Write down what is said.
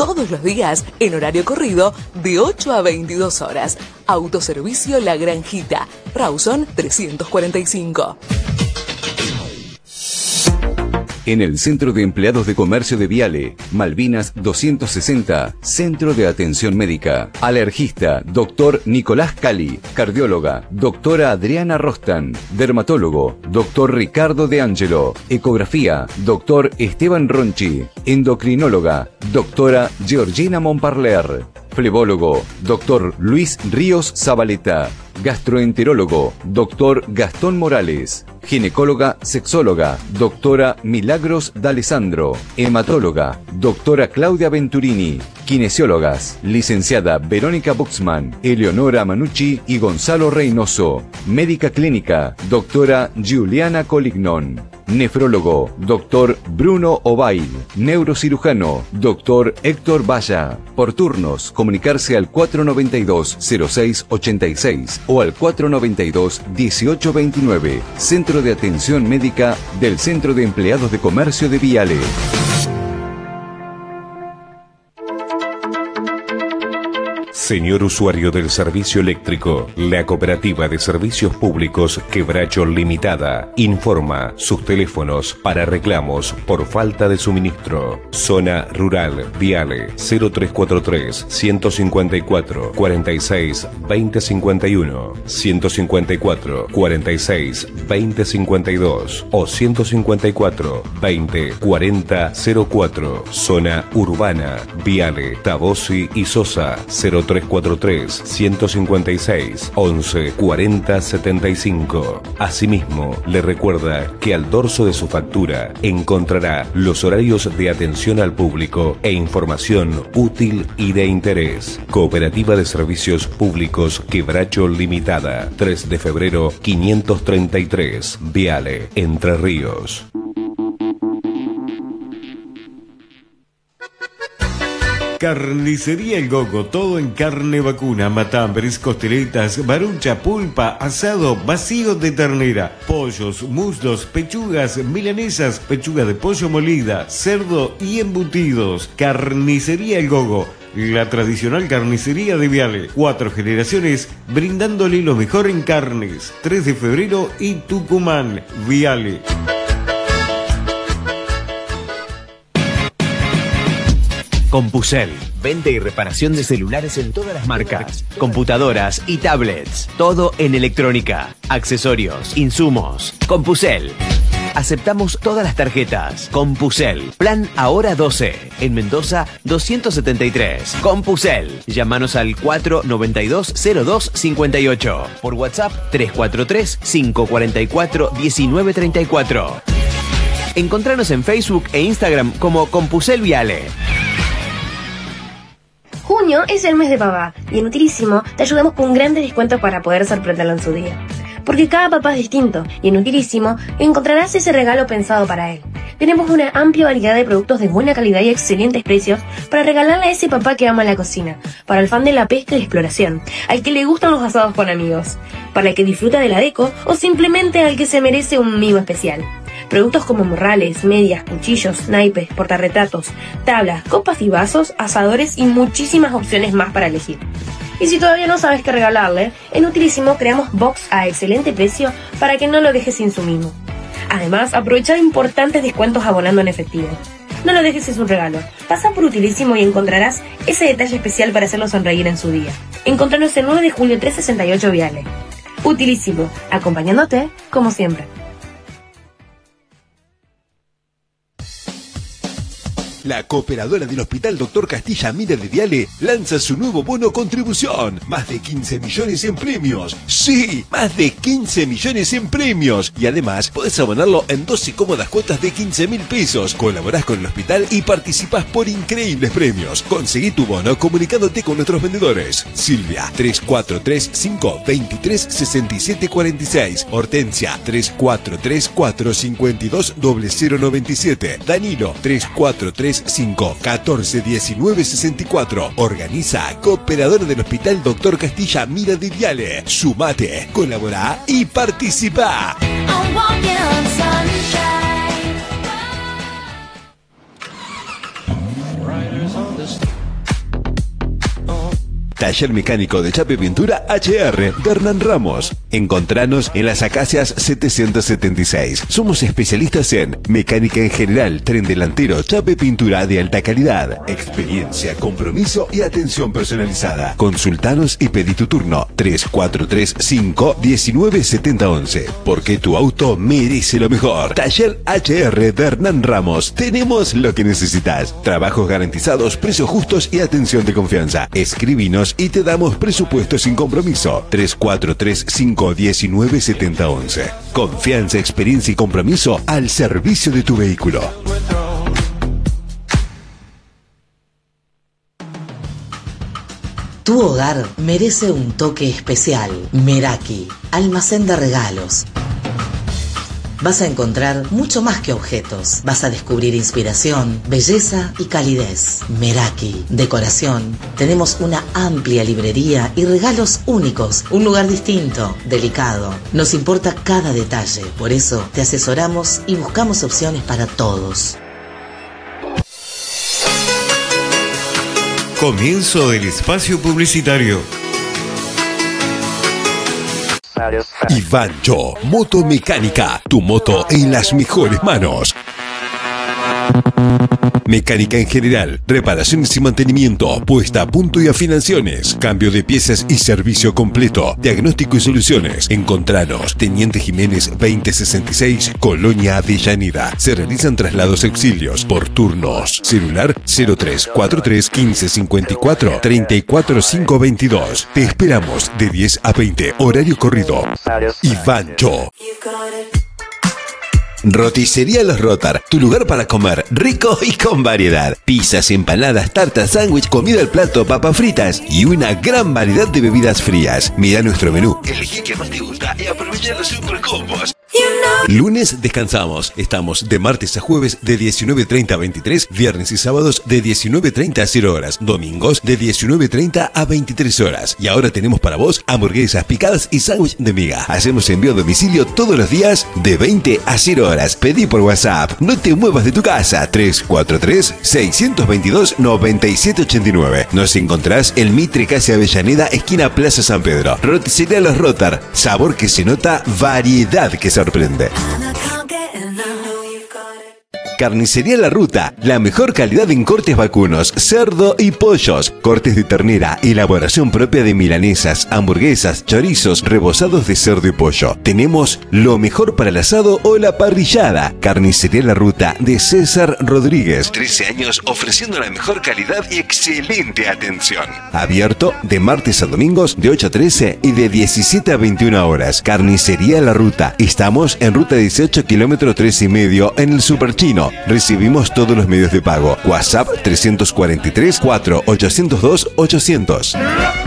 todos los días en horario corrido de 8 a 22 horas. Autoservicio La Granjita, Rawson 345. En el Centro de Empleados de Comercio de Viale, Malvinas 260, Centro de Atención Médica. Alergista, Dr. Nicolás Cali. Cardióloga, Dra. Adriana Rostan. Dermatólogo, Dr. Ricardo De Angelo. Ecografía, Dr. Esteban Ronchi. Endocrinóloga, Dra. Georgina Montparler. Flebólogo, Dr. Luis Ríos Zabaleta. Gastroenterólogo, Dr. Gastón Morales. Ginecóloga, sexóloga, Dra. Milagros D'Alessandro. Hematóloga, Dra. Claudia Venturini. Kinesiólogas, licenciada Verónica Buxman, Eleonora Manucci y Gonzalo Reynoso. Médica clínica, Dra. Giuliana Colignon. Nefrólogo, Dr. Bruno Obaid. Neurocirujano, Dr. Héctor Valla. Por turnos, comunicarse al 492-0686 o al 492-1829. Centro de Atención Médica del Centro de Empleados de Comercio de Viale. Señor usuario del servicio eléctrico, la Cooperativa de Servicios Públicos Quebracho Limitada informa sus teléfonos para reclamos por falta de suministro. Zona Rural, Viale, 0343 154 46 2051, 154 46 2052 o 154 20 40 04. Zona Urbana, Viale, Tabosi y Sosa, 0343 156 11 40 75. Asimismo, le recuerda que al dorso de su factura encontrará los horarios de atención al público e información útil y de interés. Cooperativa de Servicios Públicos Quebracho Limitada, 3 de febrero 533, Viale, Entre Ríos. Carnicería El Gogo, todo en carne vacuna, matambres, costeletas, barucha, pulpa, asado, vacío de ternera, pollos, muslos, pechugas, milanesas, pechuga de pollo molida, cerdo y embutidos. Carnicería El Gogo, la tradicional carnicería de Viale. 4 generaciones brindándole lo mejor en carnes. 3 de febrero y Tucumán, Viale. Compusel, venta y reparación de celulares en todas las marcas, computadoras y tablets, todo en electrónica, accesorios, insumos. Compusel. Aceptamos todas las tarjetas. Compusel. Plan Ahora 12. En Mendoza 273. Compusel. Llámanos al 492-0258. Por WhatsApp 343-544-1934. Encontranos en Facebook e Instagram como Compusel Viale. Junio es el mes de papá y en Utilísimo te ayudamos con grandes descuentos para poder sorprenderlo en su día. Porque cada papá es distinto y en Utilísimo encontrarás ese regalo pensado para él. Tenemos una amplia variedad de productos de buena calidad y excelentes precios para regalarle a ese papá que ama la cocina, para el fan de la pesca y exploración, al que le gustan los asados con amigos, para el que disfruta de la deco o simplemente al que se merece un mimo especial. Productos como morrales, medias, cuchillos, naipes, portarretratos, tablas, copas y vasos, asadores y muchísimas opciones más para elegir. Y si todavía no sabes qué regalarle, en Utilísimo creamos box a excelente precio para que no lo dejes sin su mimo. Además, aprovecha importantes descuentos abonando en efectivo. No lo dejes sin su regalo. Pasa por Utilísimo y encontrarás ese detalle especial para hacerlo sonreír en su día. Encontranos el 9 de julio 368 Viale. Utilísimo, acompañándote como siempre. La Cooperadora del Hospital Dr. Castilla Mira de Viale lanza su nuevo bono contribución. Más de 15 millones en premios. ¡Sí! Más de 15 millones en premios. Y además, podés abonarlo en 12 cómodas cuotas de 15.000 pesos. Colaborás con el hospital y participás por increíbles premios. Conseguí tu bono comunicándote con nuestros vendedores. Silvia, 3435-236746. Hortensia, 3434-520097. Danilo, 3435-141964. Organiza Cooperadora del Hospital Dr. Castilla Mira de Viale. Sumate, colaborá y participá. Taller mecánico de chapa y pintura HR de Hernán Ramos. Encontranos en Las Acacias 776. Somos especialistas en mecánica en general, tren delantero, chapa y pintura de alta calidad. Experiencia, compromiso y atención personalizada. Consultanos y pedí tu turno. 3435 197011. Porque tu auto merece lo mejor. Taller HR de Hernán Ramos. Tenemos lo que necesitas. Trabajos garantizados, precios justos y atención de confianza. Escribinos y te damos presupuesto sin compromiso. 3435 197011. Confianza, experiencia y compromiso al servicio de tu vehículo. Tu hogar merece un toque especial. Meraki, almacén de regalos. Vas a encontrar mucho más que objetos. Vas a descubrir inspiración, belleza y calidez. Meraki, decoración. Tenemos una amplia librería y regalos únicos. Un lugar distinto, delicado. Nos importa cada detalle. Por eso te asesoramos y buscamos opciones para todos. Comienzo del espacio publicitario. Ivancho, motomecánica, tu moto en las mejores manos. Mecánica en general, reparaciones y mantenimiento, puesta a punto y afinaciones, cambio de piezas y servicio completo, diagnóstico y soluciones. Encontranos, Teniente Jiménez 2066, Colonia Avellaneda. Se realizan traslados auxilios por turnos. Celular 0343 1554 34522. Te esperamos de 10 a 20, horario corrido. Ivancho. Roticería Los Rotar, tu lugar para comer rico y con variedad. Pizzas, empanadas, tartas, sándwich, comida al plato, papas fritas y una gran variedad de bebidas frías. Mira nuestro menú, elegí que más te gusta y aprovecha los super combos. Lunes descansamos. Estamos de martes a jueves de 19:30 a 23, viernes y sábados de 19:30 a 0 horas, domingos de 19:30 a 23 horas. Y ahora tenemos para vos hamburguesas picadas y sándwich de miga. Hacemos envío a domicilio todos los días de 20 a 0 horas. Pedí por WhatsApp. No te muevas de tu casa. 343-622-9789. Nos encontrás en Mitre, Casi Avellaneda, esquina Plaza San Pedro. Roticería Los Rotar. Sabor que se nota, variedad que sorprende. Carnicería La Ruta, la mejor calidad en cortes vacunos, cerdo y pollos, cortes de ternera, elaboración propia de milanesas, hamburguesas, chorizos, rebozados de cerdo y pollo. Tenemos lo mejor para el asado o la parrillada. Carnicería La Ruta de César Rodríguez, 13 años ofreciendo la mejor calidad y excelente atención. Abierto de martes a domingos de 8 a 13 y de 17 a 21 horas. Carnicería La Ruta. Estamos en ruta 18 kilómetro 3,5 en el Superchino. Recibimos todos los medios de pago. WhatsApp 343 4 802 800.